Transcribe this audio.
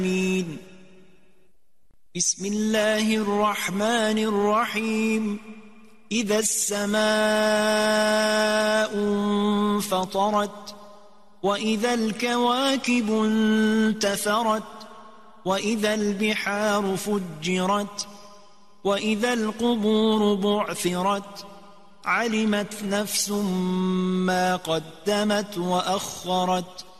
آمين. بسم الله الرحمن الرحيم. إذا السماء انفطرت وإذا الكواكب انتثرت وإذا البحار فجرت وإذا القبور بعثرت علمت نفس ما قدمت وأخرت